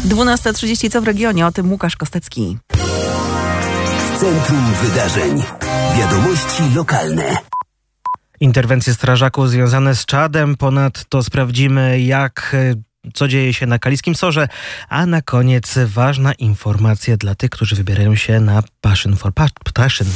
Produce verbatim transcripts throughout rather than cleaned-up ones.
dwunasta trzydzieści, co w regionie? O tym Łukasz Kostecki. W centrum wydarzeń. Wiadomości lokalne. Interwencje strażaków związane z czadem. Ponadto sprawdzimy, jak... co dzieje się na Kaliskim Sorze, a na koniec ważna informacja dla tych, którzy wybierają się na Passion for Passion.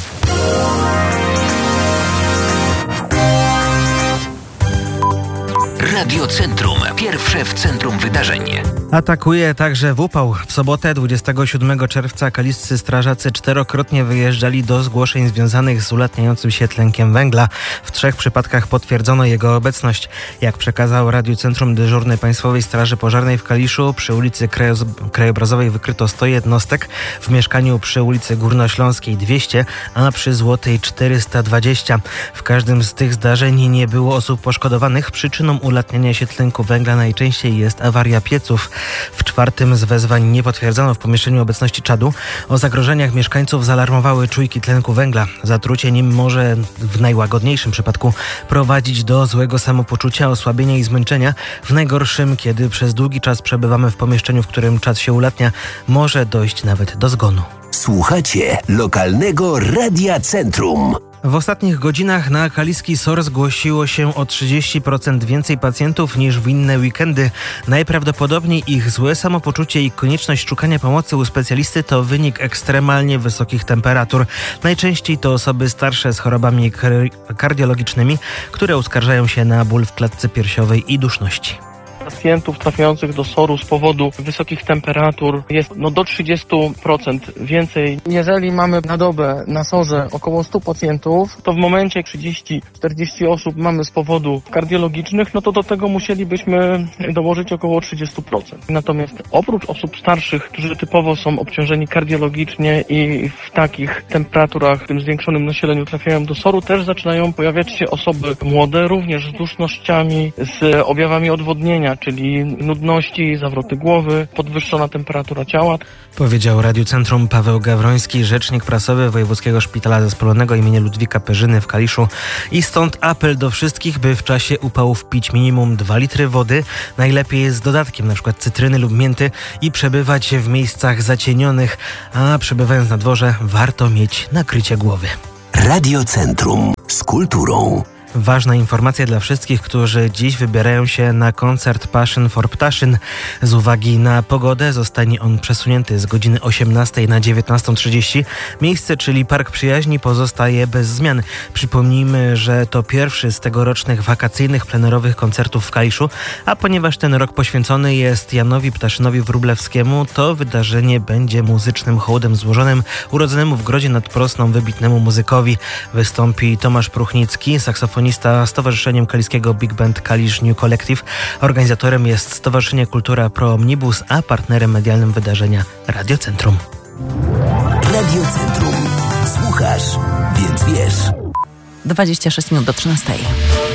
Radio Centrum. Pierwsze w centrum wydarzeń. Atakuje także w upał. W sobotę dwudziestego siódmego czerwca kaliscy strażacy czterokrotnie wyjeżdżali do zgłoszeń związanych z ulatniającym się tlenkiem węgla. W trzech przypadkach potwierdzono jego obecność. Jak przekazał Radiu Centrum dyżurny Państwowej Straży Pożarnej w Kaliszu, przy ulicy Krajoz- Krajobrazowej wykryto sto jednostek, w mieszkaniu przy ulicy Górnośląskiej dwieście, a przy Złotej czterysta dwadzieścia. W każdym z tych zdarzeń nie było osób poszkodowanych. Przyczyną ulatniania się tlenku węgla najczęściej jest awaria pieców. W czwartym z wezwań nie potwierdzono w pomieszczeniu obecności czadu. O zagrożeniach mieszkańców zaalarmowały czujki tlenku węgla. Zatrucie nim może w najłagodniejszym przypadku prowadzić do złego samopoczucia, osłabienia i zmęczenia. W najgorszym, kiedy przez długi czas przebywamy w pomieszczeniu, w którym czad się ulatnia, może dojść nawet do zgonu. Słuchacie lokalnego Radia Centrum. W ostatnich godzinach na Kaliski Sor zgłosiło się o trzydzieści procent więcej pacjentów niż w inne weekendy. Najprawdopodobniej ich złe samopoczucie i konieczność szukania pomocy u specjalisty to wynik ekstremalnie wysokich temperatur. Najczęściej to osoby starsze z chorobami kardiologicznymi, które uskarżają się na ból w klatce piersiowej i duszności. Pacjentów trafiających do soru z powodu wysokich temperatur jest no do trzydziestu procent więcej. Jeżeli mamy na dobę na sorze około stu pacjentów, to w momencie trzydzieści czterdzieści osób mamy z powodów kardiologicznych, no to do tego musielibyśmy dołożyć około trzydzieści procent. Natomiast oprócz osób starszych, którzy typowo są obciążeni kardiologicznie i w takich temperaturach, w tym zwiększonym nasileniu trafiają do soru, też zaczynają pojawiać się osoby młode, również z dusznościami, z objawami odwodnienia, czyli nudności, zawroty głowy, podwyższona temperatura ciała. Powiedział Radiu Centrum Paweł Gawroński, rzecznik prasowy Wojewódzkiego Szpitala Zespolonego im. Ludwika Perzyny w Kaliszu. I stąd apel do wszystkich, by w czasie upałów pić minimum dwa litry wody, najlepiej z dodatkiem np. cytryny lub mięty i przebywać w miejscach zacienionych, a przebywając na dworze warto mieć nakrycie głowy. Radio Centrum z kulturą. Ważna informacja dla wszystkich, którzy dziś wybierają się na koncert Passion for Ptaszyn. Z uwagi na pogodę zostanie on przesunięty z godziny osiemnastej na dziewiętnastą trzydzieści. Miejsce, czyli Park Przyjaźni, pozostaje bez zmian. Przypomnijmy, że to pierwszy z tegorocznych wakacyjnych plenerowych koncertów w Kaliszu, a ponieważ ten rok poświęcony jest Janowi Ptaszynowi Wróblewskiemu, to wydarzenie będzie muzycznym hołdem złożonym urodzonemu w Grodzie nad Prosną wybitnemu muzykowi. Wystąpi Tomasz Pruchnicki, saksofonista Stowarzyszeniem Kaliskiego Big Band Kalisz New Collective. Organizatorem jest Stowarzyszenie Kultura Pro Omnibus, a partnerem medialnym wydarzenia Radio Centrum. Radio Centrum. Słuchasz, więc wiesz. dwadzieścia sześć minut do trzynastej.